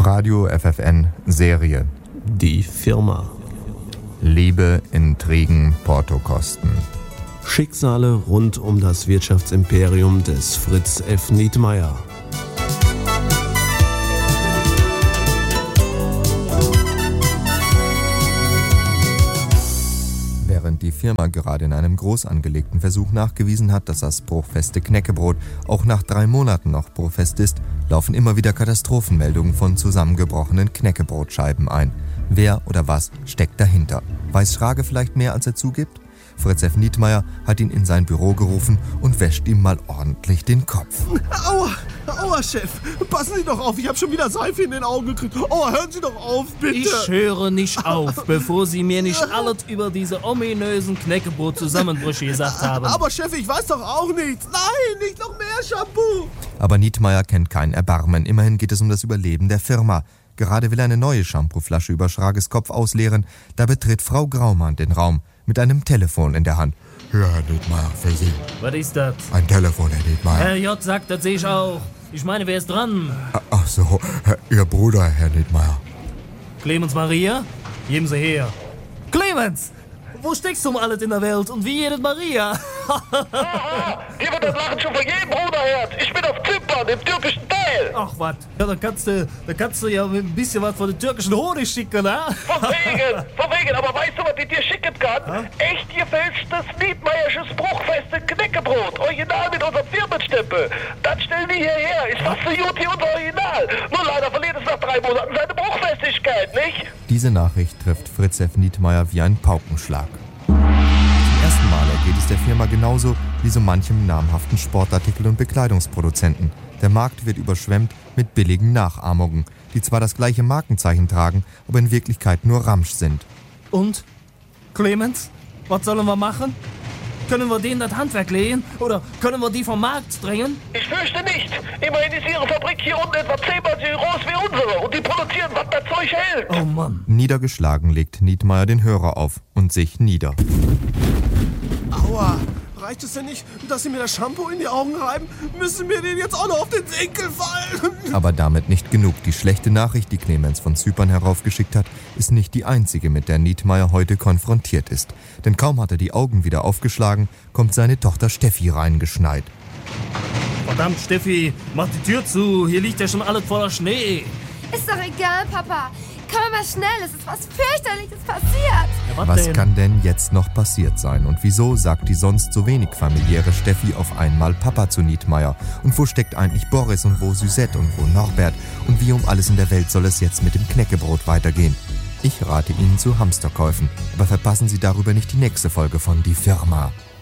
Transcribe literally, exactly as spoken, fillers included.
Radio F F N Serie. Die Firma. Liebe, Intrigen, Portokosten. Schicksale rund um das Wirtschaftsimperium des Fritz F. Nietmeyer. Während die Firma gerade in einem groß angelegten Versuch nachgewiesen hat, dass das bruchfeste Knäckebrot auch nach drei Monaten noch bruchfest ist, laufen immer wieder Katastrophenmeldungen von zusammengebrochenen Knäckebrotscheiben ein. Wer oder was steckt dahinter? Weiß Schrage vielleicht mehr, als er zugibt? Fritz F. Nietmeyer hat ihn in sein Büro gerufen und wäscht ihm mal ordentlich den Kopf. Aua, aua, Chef, passen Sie doch auf, ich habe schon wieder Seife in den Augen gekriegt. Aua, hören Sie doch auf, bitte. Ich höre nicht auf, bevor Sie mir nicht alles über diese ominösen Knäckebrot-Zusammenbrüche gesagt haben. Aber Chef, ich weiß doch auch nichts. Nein, nicht noch mehr Shampoo. Aber Nietmeyer kennt kein Erbarmen. Immerhin geht es um das Überleben der Firma. Gerade will er eine neue Shampooflasche über Schrages Kopf ausleeren. Da betritt Frau Graumann den Raum mit einem Telefon in der Hand. Ja, Herr Nietmeyer, für Sie. Was ist das? Ein Telefon, Herr Nietmeyer. Herr J. sagt, das sehe ich auch. Ich meine, wer ist dran? Ach so, Ihr Bruder, Herr Nietmeyer. Clemens Maria? Geben Sie her. Clemens! Wo steckst du um alles in der Welt und wie jedes Maria? Aha, hier wird das Lachen schon von jedem Bruderherz. Ich bin auf Zypern, im türkischen Teil. Ach was, ja, da kannst du, da kannst du ja ein bisschen was von den türkischen Honig schicken, ne? Von wegen, von wegen, aber weißt du, was ich dir schicken kann? Ha? Echt gefälschtes Nietmeyersches bruchfeste Knäckebrot. Original mit unserem Firmenstempel. Das stellen die hierher. Ist fast so gut wie unser Original. Nur leider verliert es nach drei Monaten seine Bruchfestigkeit, nicht? Diese Nachricht trifft Fritz F. Nietmeyer wie ein Paukenschlag. Zum ersten Mal ergeht es der Firma genauso wie so manchem namhaften Sportartikel- und Bekleidungsproduzenten. Der Markt wird überschwemmt mit billigen Nachahmungen, die zwar das gleiche Markenzeichen tragen, aber in Wirklichkeit nur Ramsch sind. Und? Clemens? Was sollen wir machen? Können wir denen das Handwerk lehen? Oder können wir die vom Markt drängen? Ich fürchte nicht. Immerhin ist ihre Fabrik hier unten etwa zehnmal so groß wie unsere. Und die produzieren, was das Zeug hält. Oh Mann. Niedergeschlagen legt Nietmeyer den Hörer auf und sich nieder. Aua, reicht es denn nicht, dass Sie mir das Shampoo in die Augen reiben? Müssen wir den jetzt auch noch auf den Senkel fallen? Aber damit nicht genug. Die schlechte Nachricht, die Clemens von Zypern heraufgeschickt hat, ist nicht die einzige, mit der Nietmeyer heute konfrontiert ist. Denn kaum hat er die Augen wieder aufgeschlagen, kommt seine Tochter Steffi reingeschneit. Verdammt, Steffi, mach die Tür zu. Hier liegt ja schon alles voller Schnee. Ist doch egal, Papa. Komm mal schnell, es ist was fürchterliches passiert. Ja, was Was denn? kann denn jetzt noch passiert sein? Und wieso sagt die sonst so wenig familiäre Steffi auf einmal Papa zu Nietmeyer? Und wo steckt eigentlich Boris und wo Suzette und wo Norbert? Und wie um alles in der Welt soll es jetzt mit dem Knäckebrot weitergehen? Ich rate Ihnen zu Hamsterkäufen, aber verpassen Sie darüber nicht die nächste Folge von Die Firma.